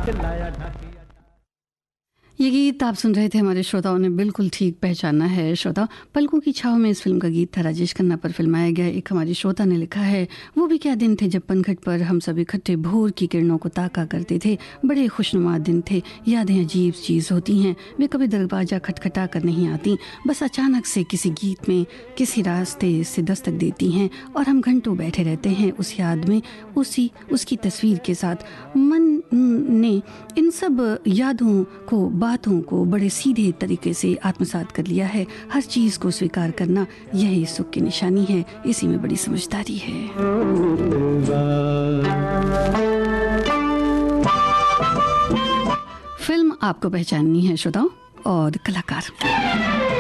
चिल्लाया ढाकिया। ये गीत आप सुन रहे थे, हमारे श्रोताओं ने बिल्कुल ठीक पहचाना है। श्रोता, पलकों की छाव में इस फिल्म का गीत था, राजेश खन्ना पर फिल्माया गया। एक हमारी श्रोता ने लिखा है, वो भी क्या दिन थे जब पनघट पर हम सब इकट्ठे भोर की किरणों को ताका करते थे। बड़े खुशनुमा दिन थे, यादें अजीब चीज़ होती हैं, वे कभी दरवाजा खटखटा कर नहीं आती, बस अचानक से किसी गीत में किसी रास्ते से दस्तक देती हैं और हम घंटों बैठे रहते हैं उस याद में, उसकी तस्वीर के साथ। मन ने इन सब यादों को, बातों को बड़े सीधे तरीके से आत्मसात कर लिया है। हर चीज़ को स्वीकार करना यही सुख की निशानी है, इसी में बड़ी समझदारी है। फिल्म आपको पहचाननी है श्रोताओं, और कलाकार